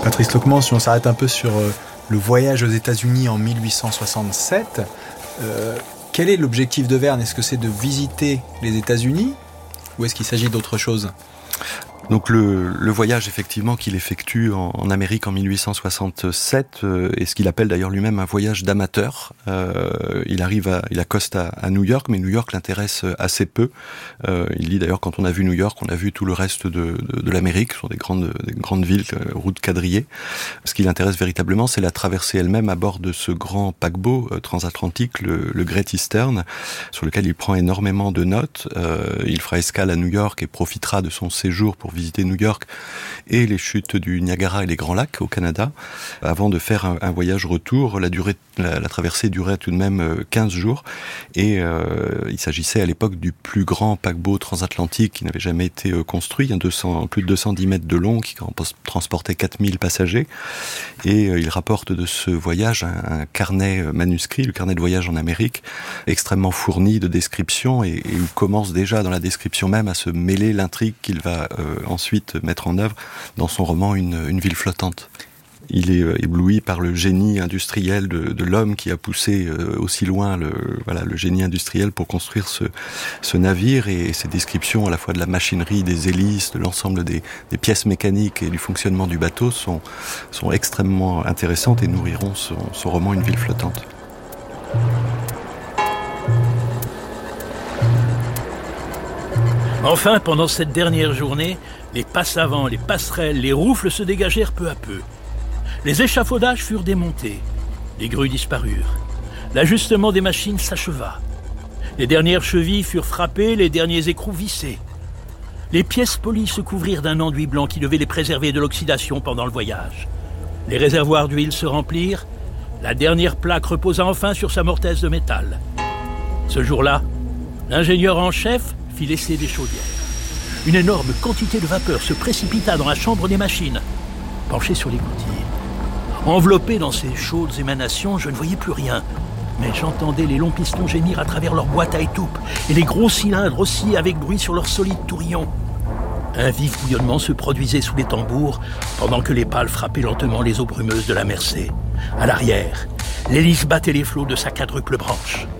Patrice Lockman, si on s'arrête un peu sur le voyage aux États-Unis en 1867, quel est l'objectif de Verne ? Est-ce que c'est de visiter les États-Unis ou est-ce qu'il s'agit d'autre chose ? Donc le voyage effectivement qu'il effectue en Amérique en 1867 est ce qu'il appelle d'ailleurs lui-même un voyage d'amateur. Il accoste à New York, mais New York l'intéresse assez peu. Il dit d'ailleurs quand on a vu New York, on a vu tout le reste de l'Amérique, ce sont des grandes villes, routes quadrillées. Ce qui l'intéresse véritablement, c'est la traversée elle-même à bord de ce grand paquebot transatlantique, le Great Eastern, sur lequel il prend énormément de notes. Il fera escale à New York et profitera de son séjour pour visiter New York et les chutes du Niagara et les Grands Lacs au Canada, avant de faire un voyage retour. La traversée durait tout de même 15 jours et il s'agissait à l'époque du plus grand paquebot transatlantique qui n'avait jamais été construit, plus de 210 mètres de long, qui transportait 4000 passagers. Et il rapporte de ce voyage un carnet manuscrit, le carnet de voyage en Amérique, extrêmement fourni de descriptions et où commence déjà dans la description même à se mêler l'intrigue qu'il va ensuite mettre en œuvre dans son roman Une ville flottante. Il est ébloui par le génie industriel de l'homme qui a poussé aussi loin le génie industriel pour construire ce navire, et ses descriptions à la fois de la machinerie, des hélices, de l'ensemble des pièces mécaniques et du fonctionnement du bateau sont extrêmement intéressantes et nourriront son roman Une ville flottante. Enfin, pendant cette dernière journée, les passe-avant, les passerelles, les roufles se dégagèrent peu à peu. Les échafaudages furent démontés, les grues disparurent. L'ajustement des machines s'acheva. Les dernières chevilles furent frappées, les derniers écrous vissés. Les pièces polies se couvrirent d'un enduit blanc qui devait les préserver de l'oxydation pendant le voyage. Les réservoirs d'huile se remplirent, la dernière plaque reposa enfin sur sa mortaise de métal. Ce jour-là, l'ingénieur en chef fit l'essai des chaudières. Une énorme quantité de vapeur se précipita dans la chambre des machines. Penché sur l'écoutille, enveloppé dans ces chaudes émanations, je ne voyais plus rien. Mais j'entendais les longs pistons gémir à travers leur boîte à étoupe et les gros cylindres osciller avec bruit sur leurs solides tourillons. Un vif bouillonnement se produisait sous les tambours pendant que les pales frappaient lentement les eaux brumeuses de la Mersey. À l'arrière, l'hélice battait les flots de sa quadruple branche.